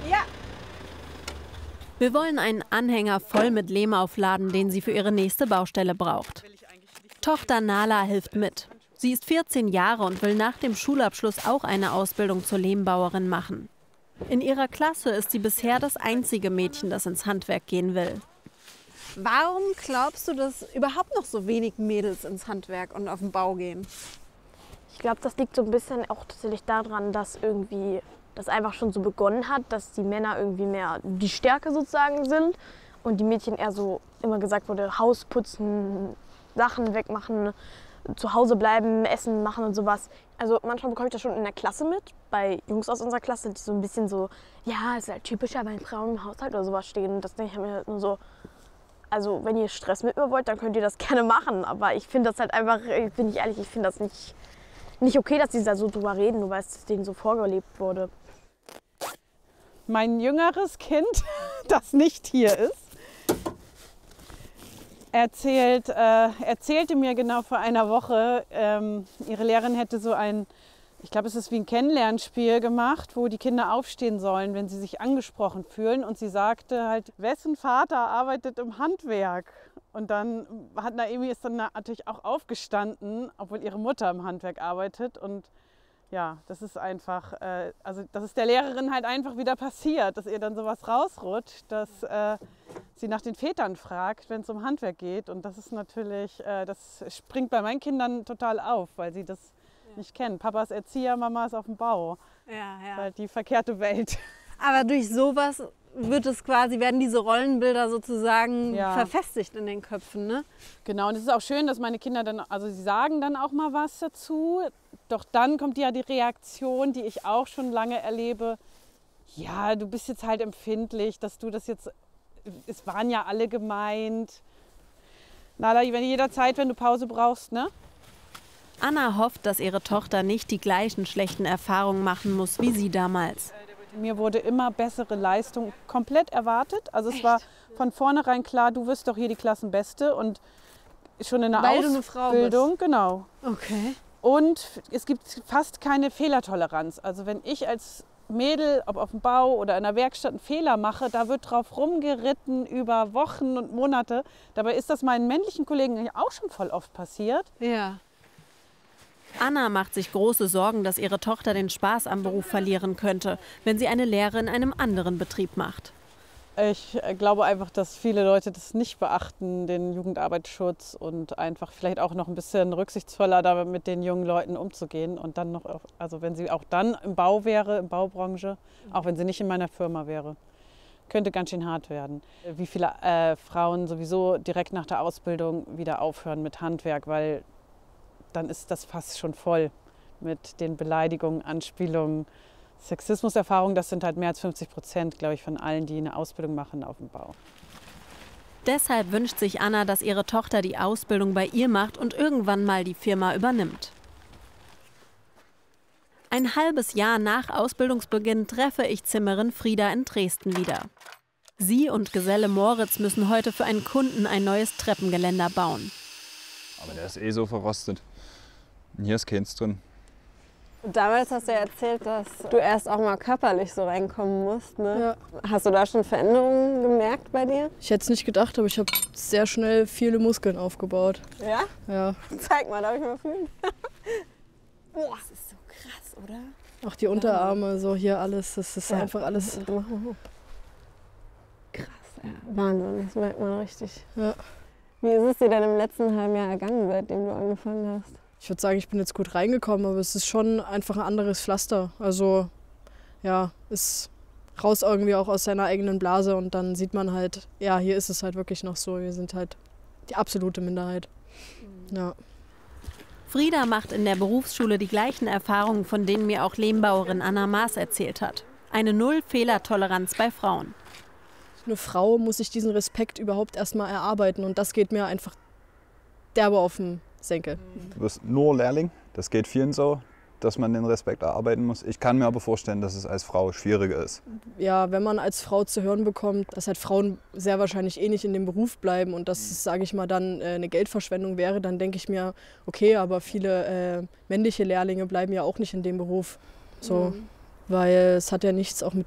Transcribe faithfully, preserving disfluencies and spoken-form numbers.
Ja. Wir wollen einen Anhänger voll mit Lehm aufladen, den sie für ihre nächste Baustelle braucht. Tochter Nala hilft mit. Sie ist vierzehn Jahre und will nach dem Schulabschluss auch eine Ausbildung zur Lehmbauerin machen. In ihrer Klasse ist sie bisher das einzige Mädchen, das ins Handwerk gehen will. Warum glaubst du, dass überhaupt noch so wenig Mädels ins Handwerk und auf den Bau gehen? Ich glaube, das liegt so ein bisschen auch tatsächlich daran, dass irgendwie das einfach schon so begonnen hat, dass die Männer irgendwie mehr die Stärke sozusagen sind und die Mädchen eher so immer gesagt wurde, Haus putzen, Sachen wegmachen, zu Hause bleiben, Essen machen und sowas. Also manchmal bekomme ich das schon in der Klasse mit, bei Jungs aus unserer Klasse, die so ein bisschen so, ja, ist halt typischer, wenn Frauen im Haushalt oder sowas stehen. Das denke ich mir halt nur so, also wenn ihr Stress mit mir wollt, dann könnt ihr das gerne machen. Aber ich finde das halt einfach, bin ich ehrlich, ich finde das nicht, nicht okay, dass die da so drüber reden, nur weil es denen so vorgelebt wurde. Mein jüngeres Kind, das nicht hier ist, erzählt, äh, erzählte mir genau vor einer Woche, ähm, ihre Lehrerin hätte so ein, ich glaube, es ist wie ein Kennenlernspiel gemacht, wo die Kinder aufstehen sollen, wenn sie sich angesprochen fühlen. Und sie sagte halt, wessen Vater arbeitet im Handwerk? Und dann hat Naemi ist dann natürlich auch aufgestanden, obwohl ihre Mutter im Handwerk arbeitet. Und ja, das ist einfach, äh, also das ist der Lehrerin halt einfach wieder passiert, dass ihr dann sowas rausrutscht, dass äh, sie nach den Vätern fragt, wenn es um Handwerk geht. Und das ist natürlich, äh, das springt bei meinen Kindern total auf, weil sie das ja. nicht kennen. Papa ist Erzieher, Mama ist auf dem Bau. Ja, ja. Halt die verkehrte Welt. Aber durch sowas wird es quasi, werden diese Rollenbilder sozusagen ja. verfestigt in den Köpfen, ne? Genau, und es ist auch schön, dass meine Kinder dann, also sie sagen dann auch mal was dazu. Doch dann kommt ja die Reaktion, die ich auch schon lange erlebe. Ja, du bist jetzt halt empfindlich, dass du das jetzt, es waren ja alle gemeint. Nala, wenn jederzeit, wenn du Pause brauchst, ne? Anna hofft, dass ihre Tochter nicht die gleichen schlechten Erfahrungen machen muss wie sie damals. Mir wurde immer bessere Leistung komplett erwartet. Also es Echt? war von vornherein klar, du wirst doch hier die Klassenbeste und schon in der Weil du eine Frau Ausbildung, bist. genau. Okay. Und es gibt fast keine Fehlertoleranz. Also wenn ich als Mädel, ob auf dem Bau oder in der Werkstatt einen Fehler mache, da wird drauf rumgeritten über Wochen und Monate. Dabei ist das meinen männlichen Kollegen auch schon voll oft passiert. Ja. Anna macht sich große Sorgen, dass ihre Tochter den Spaß am Beruf verlieren könnte, wenn sie eine Lehre in einem anderen Betrieb macht. Ich glaube einfach, dass viele Leute das nicht beachten, den Jugendarbeitsschutz und einfach vielleicht auch noch ein bisschen rücksichtsvoller da mit den jungen Leuten umzugehen. Und dann noch, also wenn sie auch dann im Bau wäre, in Baubranche, auch wenn sie nicht in meiner Firma wäre, könnte ganz schön hart werden. Wie viele äh, Frauen sowieso direkt nach der Ausbildung wieder aufhören mit Handwerk, weil dann ist das fast schon voll mit den Beleidigungen, Anspielungen. Sexismuserfahrungen, das sind halt mehr als fünfzig Prozent, glaube ich, von allen, die eine Ausbildung machen auf dem Bau. Deshalb wünscht sich Anna, dass ihre Tochter die Ausbildung bei ihr macht und irgendwann mal die Firma übernimmt. Ein halbes Jahr nach Ausbildungsbeginn treffe ich Zimmerin Frieda in Dresden wieder. Sie und Geselle Moritz müssen heute für einen Kunden ein neues Treppengeländer bauen. Aber der ist eh so verrostet. Und hier ist keins drin. Damals hast du ja erzählt, dass du erst auch mal körperlich so reinkommen musst, ne? Ja. Hast du da schon Veränderungen gemerkt bei dir? Ich hätte es nicht gedacht, aber ich habe sehr schnell viele Muskeln aufgebaut. Ja? Ja. Zeig mal, darf ich mal fühlen? Boah, das ist so krass, oder? Auch die Unterarme, so hier alles, das ist ja. einfach alles. Krass, ja. Wahnsinn, das merkt man richtig. Ja. Wie ist es dir denn im letzten halben Jahr ergangen, seitdem du angefangen hast? Ich würde sagen, ich bin jetzt gut reingekommen, aber es ist schon einfach ein anderes Pflaster. Also ja, ist raus irgendwie auch aus seiner eigenen Blase und dann sieht man halt, ja, hier ist es halt wirklich noch so, wir sind halt die absolute Minderheit. Ja. Frieda macht in der Berufsschule die gleichen Erfahrungen, von denen mir auch Lehmbauerin Anna Maas erzählt hat. Eine Null-Fehlertoleranz bei Frauen. Eine Frau muss sich diesen Respekt überhaupt erstmal erarbeiten und das geht mir einfach derbe auf den Senkel. Du bist nur Lehrling, das geht vielen so, dass man den Respekt erarbeiten muss. Ich kann mir aber vorstellen, dass es als Frau schwieriger ist. Ja, wenn man als Frau zu hören bekommt, dass halt Frauen sehr wahrscheinlich eh nicht in dem Beruf bleiben und dass, sage ich mal, dann eine Geldverschwendung wäre, dann denke ich mir, okay, aber viele äh, männliche Lehrlinge bleiben ja auch nicht in dem Beruf. So. Mhm. Weil es hat ja nichts auch mit